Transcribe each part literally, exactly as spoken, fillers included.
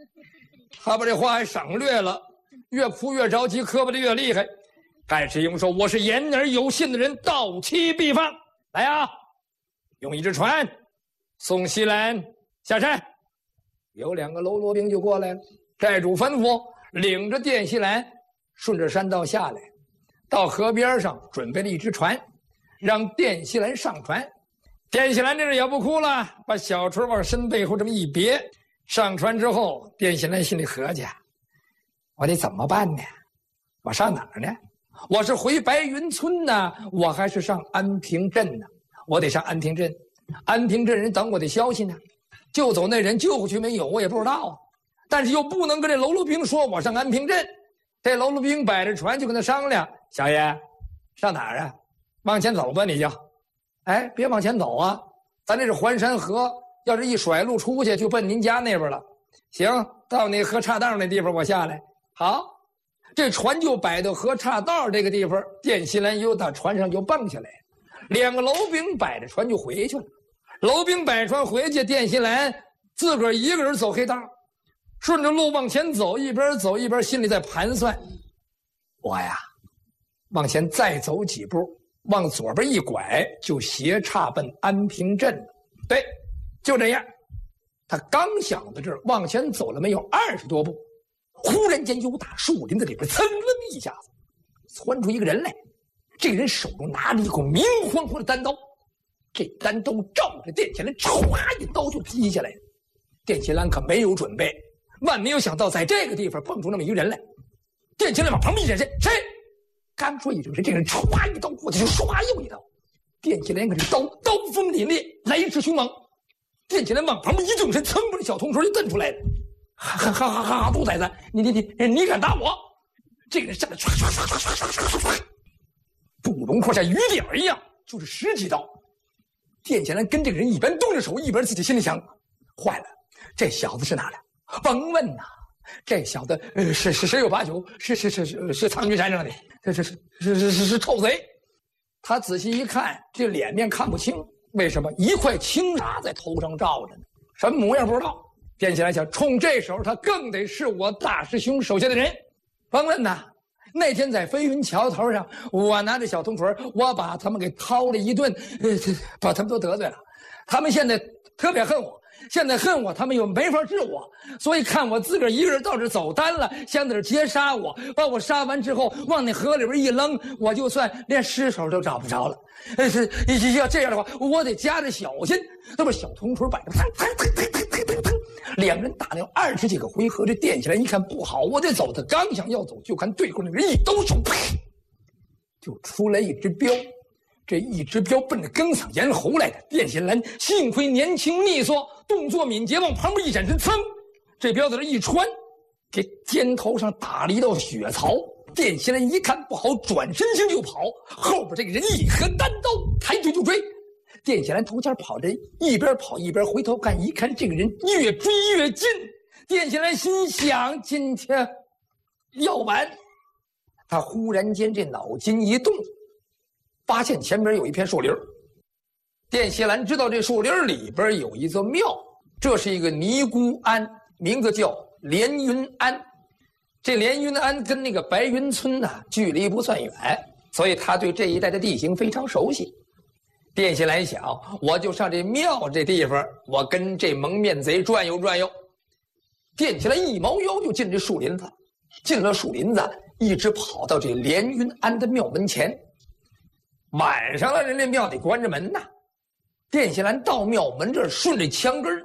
他把这话还省略了，越哭越着急，磕巴的越厉害。盖世英说：“我是言而有信的人，到期必放。来啊，用一只船送西兰下山。”有两个喽啰兵就过来了。寨主吩咐，领着店西兰顺着山道下来，到河边上准备了一只船，让店西兰上船。店西兰这人也不哭了，把小锤往身背后这么一别。上船之后，店西兰心里合计：我得怎么办呢？我上哪儿呢？我是回白云村呢，我还是上安平镇呢？我得上安平镇，安平镇人等我的消息呢。救走那人救回去没有，我也不知道啊。但是又不能跟这喽啰兵说我上安平镇。这喽啰兵摆着船就跟他商量：小爷，上哪儿啊？往前走吧，你就。哎，别往前走啊，咱这是环山河，要是一甩路出去，就奔您家那边了。行，到那河岔道那地方我下来。好，这船就摆到河岔道这个地方，店西兰又到船上就蹦下来，两个喽兵摆着船就回去了。喽兵摆船回去，店西兰自个儿一个人走黑道，顺着路往前走，一边走一边心里在盘算：我呀，往前再走几步，往左边一拐，就斜岔奔安平镇了。对，就这样。他刚想到这儿，往前走了没有二十多步，忽然间由打树林子里边噌楞一下子窜出一个人来。这个人手中拿着一口明晃晃的单刀，这单刀照着店西兰唰一刀就劈下来了。店西兰可没有准备，万没有想到在这个地方蹦出那么一个人来。店西兰往旁边一闪身，谁？刚说一声谁，这个人唰一刀过去就唰又一刀。店西兰可是刀刀锋凛冽，来势凶猛。店西兰往旁边一纵身，噌把这小铜锤就蹬出来了。哈哈哈哈！杜崽子，你你你你敢打我？这个人上来唰唰唰唰唰唰唰唰，不容胯下雨点一样，就是十几刀。店西兰跟这个人一边动着手，一边自己心里想：坏了，这小子是哪的？甭问呐，这小子呃是是十有八九是是是是是苍云山上的，这是是是是是是臭贼。他仔细一看，这脸面看不清，为什么？一块青纱在头上罩着呢，什么模样不知道。店西兰想，冲这时候他更得是我大师兄手下的人。甭问呐，那天在飞云桥头上，我拿着小铜锤，我把他们给掏了一顿，呃，把他们都得罪了。他们现在特别恨我，现在恨我，他们又没法治我，所以看我自个儿一个人到这走单了，想在这劫杀我，把我杀完之后往那河里边一扔，我就算连尸首都找不着了。呃，是要这样的话，我得加着小心。那么小铜锤摆着，砰砰砰砰砰砰砰砰，两人打了二十几个回合，这垫起来一看不好，我得走。他刚想要走，就看对过那人一抖手，啪，就出来一只镖。这一只镖奔着更嗓咽喉来的。店西兰幸亏年轻利索，动作敏捷，往旁边一闪身，噌，这镖在这一穿，给肩头上打了一道血槽。店西兰一看不好，转身型就跑，后边这个人一合单刀，抬腿就追。店西兰头前跑着，一边跑一边回头看，一看这个人越追越近。店西兰心想：今天要完。他忽然间这脑筋一动，发现前边有一片树林。店西兰知道这树林里边有一座庙，这是一个尼姑庵，名字叫连云庵。这连云庵跟那个白云村呢、啊、距离不算远，所以他对这一带的地形非常熟悉。店西兰想，我就上这庙这地方，我跟这蒙面贼转悠转悠。店西兰一猫腰就进这树林子，进了树林子，一直跑到这连云庵的庙门前。晚上了，人家庙得关着门呐。店西兰到庙门这儿，顺着墙根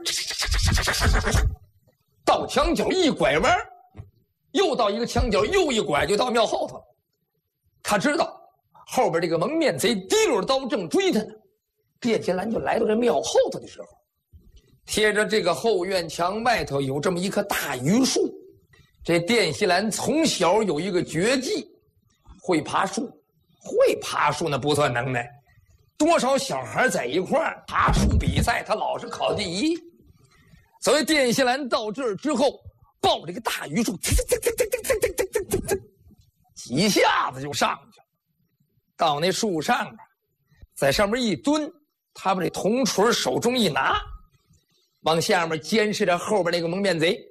到墙角一拐弯，又到一个墙角，又一拐就到庙后头了。他知道后边这个蒙面贼提溜着刀正追他呢。店西兰就来到这庙后头的时候，贴着这个后院墙外头有这么一棵大榆树。这店西兰从小有一个绝技，会爬树。会爬树那不算能耐，多少小孩在一块儿爬树比赛，他老是考第一。所以店西兰到这儿之后，抱着个大榆树，几下子就上去了。到那树上边，在上面一蹲，他把这铜锤手中一拿，往下面监视着后边那个蒙面贼。